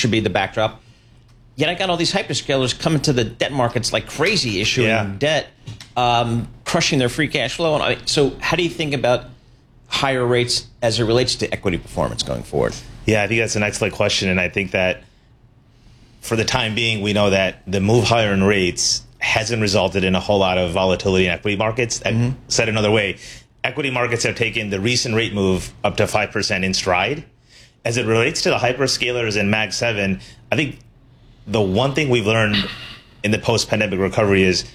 should be the backdrop. Yet I got all these hyperscalers coming to the debt markets like crazy, issuing debt, crushing their free cash flow. So how do you think about higher rates as it relates to equity performance going forward? Yeah, I think that's an excellent question. And I think that for the time being, we know that the move higher in rates hasn't resulted in a whole lot of volatility in equity markets. Said another way, equity markets have taken the recent rate move up to 5% in stride. As it relates to the hyperscalers and Mag 7, I think the one thing we've learned in the post-pandemic recovery is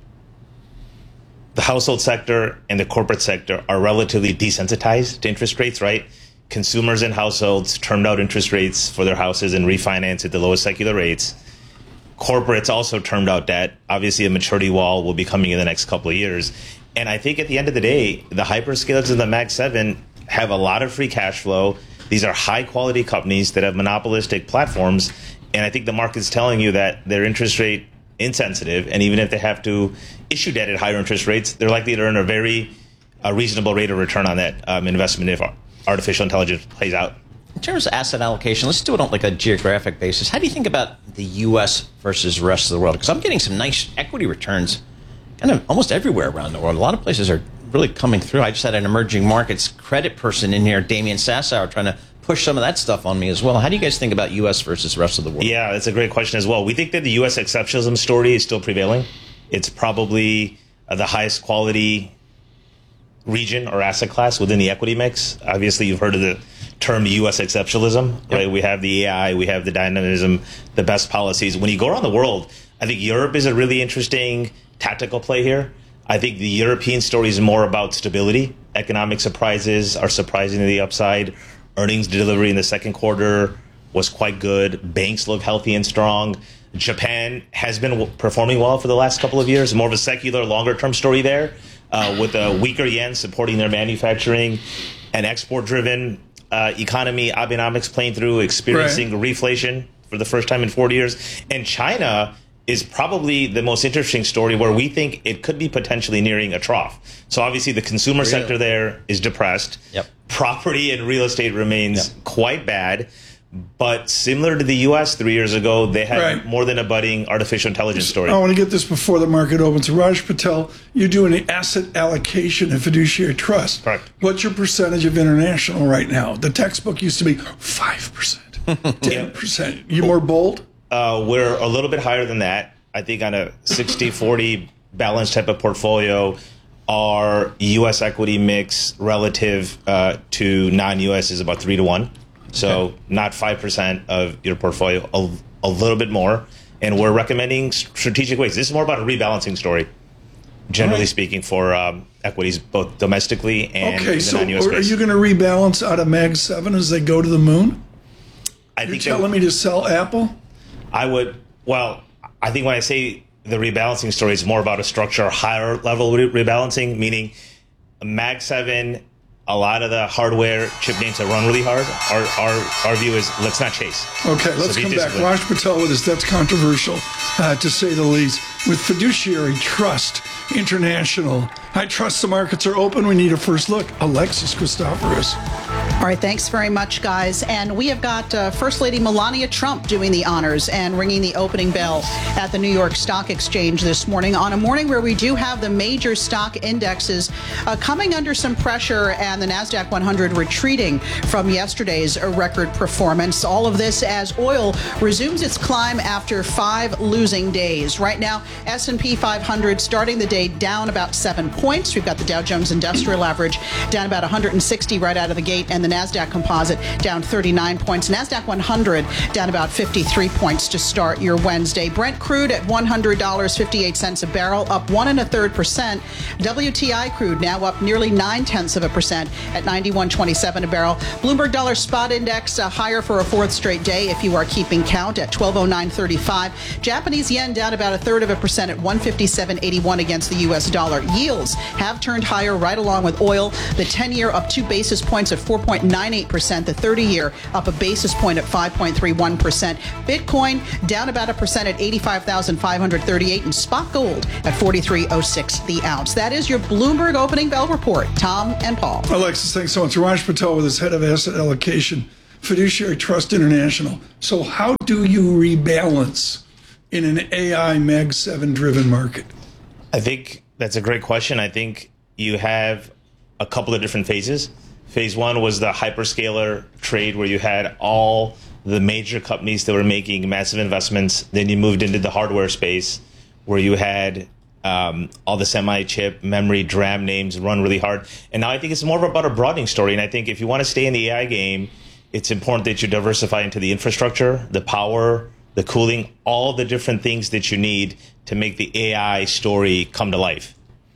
the household sector and the corporate sector are relatively desensitized to interest rates, right? Consumers and households termed out interest rates for their houses and refinance at the lowest secular rates. Corporates also termed out debt. Obviously, a maturity wall will be coming in the next couple of years. And I think at the end of the day, the hyperscalers and the Mag 7 have a lot of free cash flow. These are high-quality companies that have monopolistic platforms. And I think the market's telling you that they're interest rate insensitive. And even if they have to issue debt at higher interest rates, they're likely to earn a very reasonable rate of return on that investment if artificial intelligence plays out. In terms of asset allocation, let's do it on like a geographic basis. How do you think about the U.S. versus the rest of the world? Because I'm getting some nice equity returns kind of almost everywhere around the world. A lot of places are really coming through. I just had an emerging markets credit person in here, Damian Sassower, trying to push some of that stuff on me as well. How do you guys think about U.S. versus the rest of the world? Yeah, that's a great question as well. We think that the U.S. exceptionalism story is still prevailing. It's probably the highest quality region or asset class within the equity mix. Obviously, you've heard of the term U.S. exceptionalism, right? We have the AI, we have the dynamism, the best policies. When you go around the world, I think Europe is a really interesting tactical play here. I think the European story is more about stability. Economic surprises are surprising to the upside. Earnings delivery in the second quarter was quite good. Banks look healthy and strong. Japan has been performing well for the last couple of years. More of a secular, longer-term story there, with a weaker yen supporting their manufacturing and export-driven economy. Abenomics playing through, experiencing reflation for the first time in 40 years. And China is probably the most interesting story where we think it could be potentially nearing a trough. So obviously the consumer sector there is depressed. Property and real estate remains quite bad. But similar to the U.S. 3 years ago, they had more than a budding artificial intelligence story. I want to get this before the market opens. Raj Patel, you're doing an asset allocation and fiduciary trust. Correct. What's your percentage of international right now? The textbook used to be 5%, 10%. You more bold? We're a little bit higher than that. I think on a 60-40 balanced type of portfolio, our U.S. equity mix relative to non-U.S. is about 3-to-1. So not 5% of your portfolio, a little bit more. And we're recommending strategic ways. This is more about a rebalancing story, generally speaking, for equities, both domestically and in the non-U.S. space. Are you going to rebalance out of Mag 7 as they go to the moon? You're telling me to sell Apple? I would. Well, I think when I say the rebalancing story, it's more about a structure, higher level rebalancing, meaning Mag 7, a lot of the hardware chip names that run really hard. Our view is let's not chase. Okay, let's come back. Raj Patel with us. That's controversial, to say the least. With Fiduciary Trust International, I trust the markets are open. We need a first look. Alexis Christoforous. All right, thanks very much, guys. And we have got First Lady Melania Trump doing the honors and ringing the opening bell at the New York Stock Exchange this morning, on a morning where we do have the major stock indexes coming under some pressure and the NASDAQ 100 retreating from yesterday's record performance. All of this as oil resumes its climb after 5 losing days. Right now, S&P 500 starting the day down about 7 points. We've got the Dow Jones Industrial Average down about 160 right out of the gate, and the NASDAQ Composite down 39 points. NASDAQ 100 down about 53 points to start your Wednesday. Brent crude at $100.58 a barrel, up 1 1/3%. WTI crude now up nearly 0.9% at 91.27 a barrel. Bloomberg Dollar Spot Index higher for a 4th straight day if you are keeping count at 1209.35. Japanese yen down about 1/3% at 157.81 against the U.S. dollar. Yields have turned higher right along with oil. The 10-year up 2 basis points at 4.98%. The 30-year up a basis point at 5.31%. Bitcoin down about 1% at 85,538, and spot gold at 43.06 the ounce. That is your Bloomberg opening bell report. Tom and Paul. Alexis, thanks so much. Raj Patel with his head of asset allocation Fiduciary Trust International. So how do you rebalance in an AI Mag 7 driven market? I think that's a great question. I think you have a couple of different phases. Phase one was the hyperscaler trade where you had all the major companies that were making massive investments. Then you moved into the hardware space where you had all the semi-chip, memory, DRAM names run really hard. And now I think it's more about a broadening story. And I think if you want to stay in the AI game, it's important that you diversify into the infrastructure, the power, the cooling, all the different things that you need to make the AI story come to life.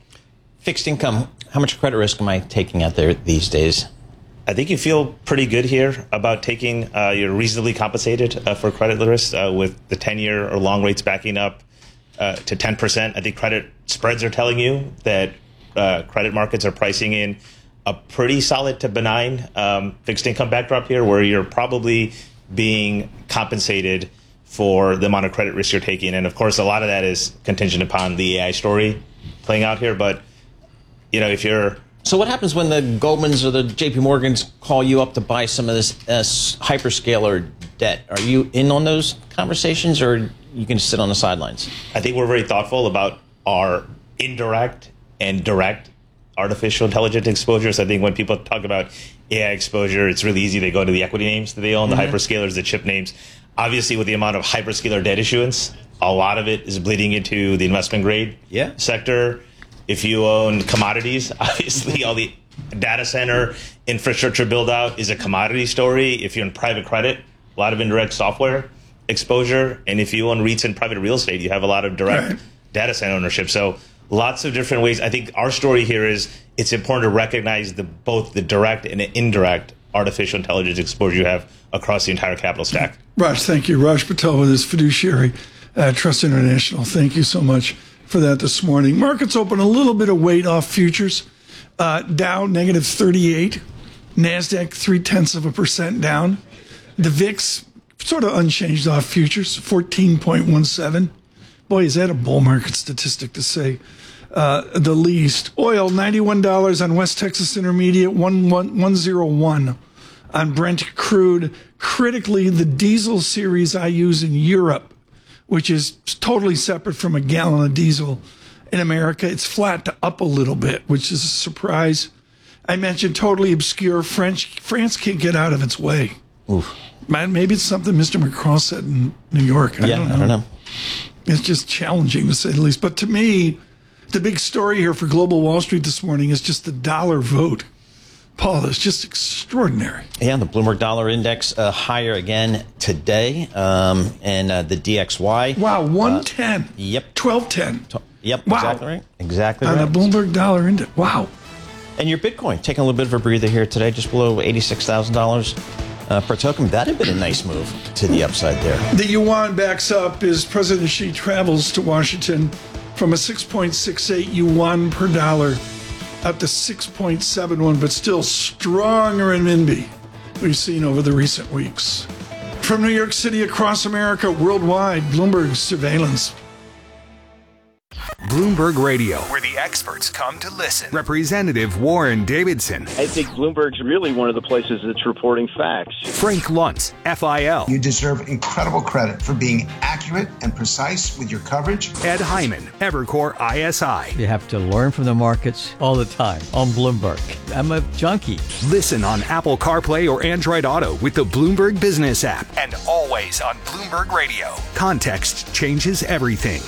Fixed income, how much credit risk am I taking out there these days? I think you feel pretty good here about taking, you're reasonably compensated for credit risk with the 10-year or long rates backing up to 10%. I think credit spreads are telling you that credit markets are pricing in a pretty solid to benign fixed income backdrop here where you're probably being compensated for the amount of credit risk you're taking. And of course, a lot of that is contingent upon the AI story playing out here. But, you know, if you're... So what happens when the Goldmans or the JP Morgans call you up to buy some of this hyperscaler debt? Are you in on those conversations or you can sit on the sidelines? I think we're very thoughtful about our indirect and direct artificial intelligence exposures. I think when people talk about AI exposure, it's really easy. They go to the equity names that they own, the hyperscalers, the chip names. Obviously, with the amount of hyperscaler debt issuance, a lot of it is bleeding into the investment grade sector. If you own commodities, obviously all the data center infrastructure build out is a commodity story. If you're in private credit, a lot of indirect software exposure. And if you own REITs and private real estate, you have a lot of direct data center ownership. So lots of different ways. I think our story here is it's important to recognize both the direct and the indirect artificial intelligence exposure you have across the entire capital stack. Raj, thank you. Raj Patel with his Fiduciary Trust International. Thank you so much for that this morning. Markets open a little bit of weight off futures. Dow negative 38. NASDAQ 0.3% down. The VIX sort of unchanged off futures, 14.17. Boy, is that a bull market statistic to say the least. Oil, $91 on West Texas Intermediate, 101 on Brent crude. Critically, the diesel series I use in Europe, which is totally separate from a gallon of diesel in America, it's flat to up a little bit, which is a surprise. I mentioned totally obscure France can't get out of its way. Oof. Man, maybe it's something Mr. Macron said in New York. I don't know. It's just challenging to say the least. But to me, the big story here for Global Wall Street this morning is just the dollar vote. Paul, it's just extraordinary. Yeah, the Bloomberg Dollar Index higher again today, and the DXY. Wow, 110. Yep. 1210. Yep, wow. exactly right. Exactly on right. On the Bloomberg Dollar Index. Wow. And your Bitcoin taking a little bit of a breather here today, just below $86,000 per token. That had been a nice move to the upside there. The yuan backs up as President Xi travels to Washington from a 6.68 yuan per dollar up to 6.71, but still stronger in renminbi we've seen over the recent weeks. From New York City across America, worldwide, Bloomberg Surveillance. Bloomberg Radio, where the experts come to listen. Representative Warren Davidson. I think Bloomberg's really one of the places that's reporting facts. Frank Luntz, FIL. You deserve incredible credit for being accurate and precise with your coverage. Ed Hyman, Evercore ISI. You have to learn from the markets all the time on Bloomberg. I'm a junkie. Listen on Apple CarPlay or Android Auto with the Bloomberg Business app. And always on Bloomberg Radio. Context changes everything.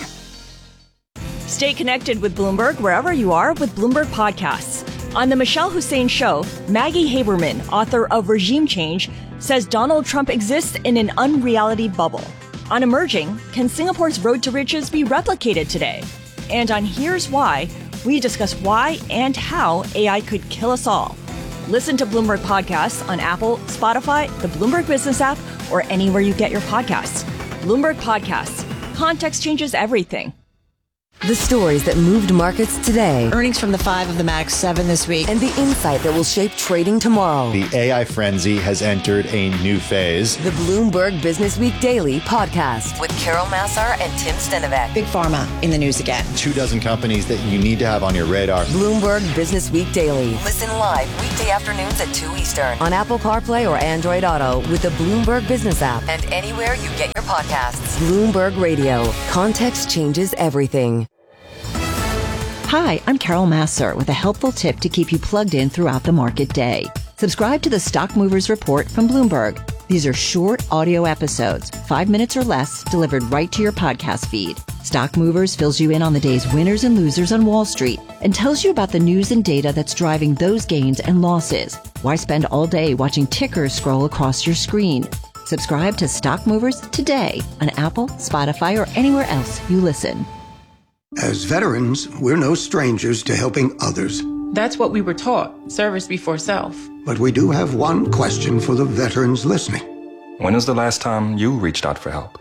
Stay connected with Bloomberg wherever you are with Bloomberg Podcasts. On The Michelle Hussein Show, Maggie Haberman, author of Regime Change, says Donald Trump exists in an unreality bubble. On Emerging, can Singapore's road to riches be replicated today? And on Here's Why, we discuss why and how AI could kill us all. Listen to Bloomberg Podcasts on Apple, Spotify, the Bloomberg Business app, or anywhere you get your podcasts. Bloomberg Podcasts. Context changes everything. The stories that moved markets today. Earnings from the 5 of the Max 7 this week. And the insight that will shape trading tomorrow. The AI frenzy has entered a new phase. The Bloomberg Business Week Daily podcast with Carol Massar and Tim Stenovec. Big Pharma in the news again. 24 companies that you need to have on your radar. Bloomberg Business Week Daily. Listen live weekday afternoons at 2 Eastern on Apple CarPlay or Android Auto with the Bloomberg Business app and anywhere you get your podcasts. Bloomberg Radio. Context changes everything. Hi, I'm Carol Massar with a helpful tip to keep you plugged in throughout the market day. Subscribe to the Stock Movers Report from Bloomberg. These are short audio episodes, 5 minutes or less, delivered right to your podcast feed. Stock Movers fills you in on the day's winners and losers on Wall Street and tells you about the news and data that's driving those gains and losses. Why spend all day watching tickers scroll across your screen? Subscribe to Stock Movers today on Apple, Spotify, or anywhere else you listen. As veterans, we're no strangers to helping others. That's what we were taught, service before self. But we do have one question for the veterans listening. When was the last time you reached out for help?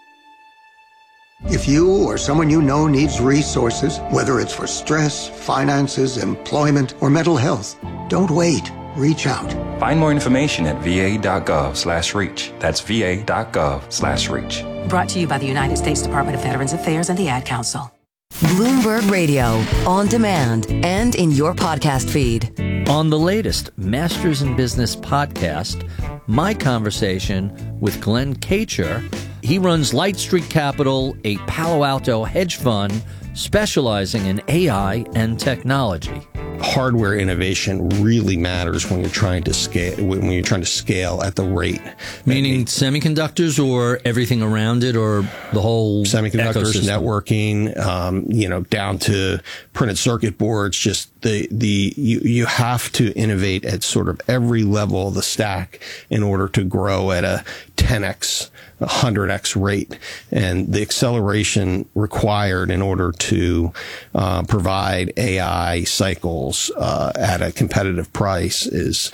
If you or someone you know needs resources, whether it's for stress, finances, employment, or mental health, don't wait. Reach out. Find more information at va.gov/reach. That's va.gov/reach. Brought to you by the United States Department of Veterans Affairs and the Ad Council. Bloomberg Radio, on demand and in your podcast feed. On the latest Masters in Business podcast, my conversation with Glenn Kacher. He runs Light Street Capital, a Palo Alto hedge fund specializing in AI and technology. Hardware innovation really matters when you're trying to scale. When you're trying to scale at the rate, meaning semiconductors or everything around it, or the whole semiconductors, ecosystem. Networking, down to printed circuit boards. Just you have to innovate at sort of every level of the stack in order to grow at a 10x, 100x rate, and the acceleration required in order to provide AI cycles at a competitive price is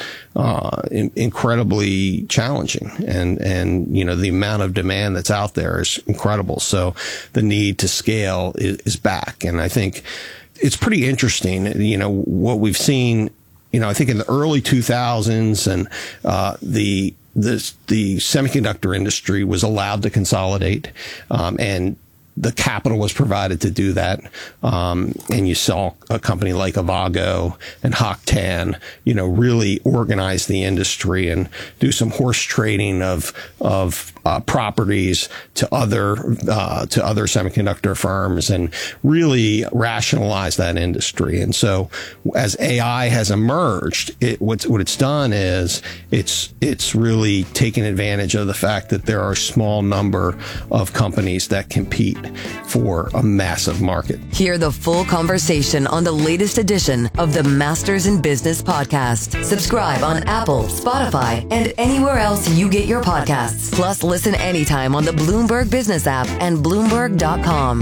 incredibly challenging, and the amount of demand that's out there is incredible. So the need to scale is back, and I think it's pretty interesting. What we've seen. I think in the early 2000s, and the semiconductor industry was allowed to consolidate, and the capital was provided to do that. And you saw a company like Avago and Hock Tan, really organize the industry and do some horse trading of properties to other semiconductor firms and really rationalize that industry. And so as AI has emerged, what it's done is it's really taken advantage of the fact that there are a small number of companies that compete for a massive market. Hear the full conversation on the latest edition of the Masters in Business podcast. Subscribe on Apple, Spotify, and anywhere else you get your podcasts. Plus, listen anytime on the Bloomberg Business app and Bloomberg.com.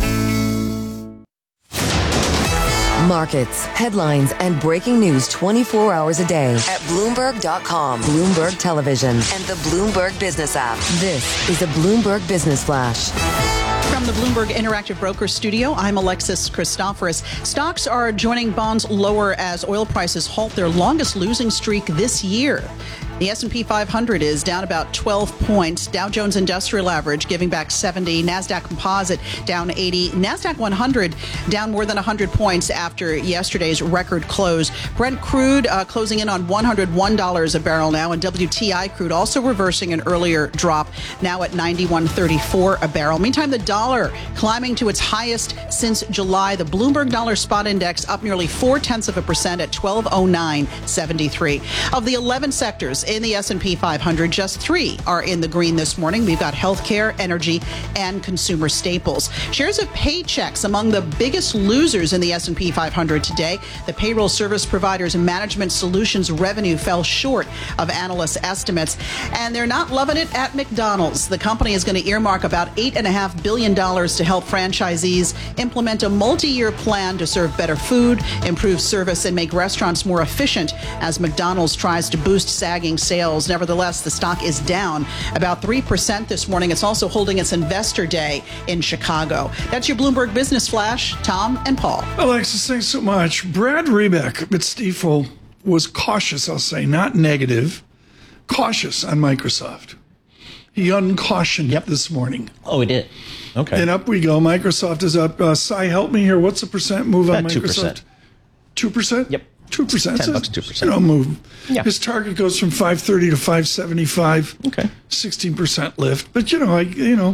Markets, headlines, and breaking news 24 hours a day at Bloomberg.com, Bloomberg Television, and the Bloomberg Business app. This is a Bloomberg Business Flash. From the Bloomberg Interactive Broker Studio, I'm Alexis Christoforous. Stocks are joining bonds lower as oil prices halt their longest losing streak this year. The S&P 500 is down about 12 points. Dow Jones Industrial Average giving back 70. NASDAQ Composite down 80. NASDAQ 100 down more than 100 points after yesterday's record close. Brent crude closing in on $101 a barrel now, and WTI crude also reversing an earlier drop, now at $91.34 a barrel. Meantime, the dollar climbing to its highest since July. The Bloomberg Dollar Spot Index up nearly 0.4% at 1209.73. Of the 11 sectors in the S&P 500, just 3 are in the green this morning. We've got healthcare, energy, and consumer staples. Shares of Paychex among the biggest losers in the S&P 500 today. The payroll service providers and management solutions revenue fell short of analysts' estimates, and they're not loving it at McDonald's. The company is going to earmark about $8.5 billion to help franchisees implement a multi-year plan to serve better food, improve service, and make restaurants more efficient as McDonald's tries to boost sagging driving sales. Nevertheless, the stock is down about 3% this morning. It's also holding its investor day in Chicago. That's your Bloomberg Business Flash. Tom and Paul. Alexis, thanks so much. Brad Rebeck at Stifel was cautious, I'll say, not negative, cautious on Microsoft. He uncautioned this morning. Oh, he did. Okay. And up we go. Microsoft is up. Cy, help me here. What's the percent move on About Microsoft? 2%? Yep. 2%. $10, 2%. You know, move. Yeah. His target goes from 530 to 575. Okay. 16% lift. But,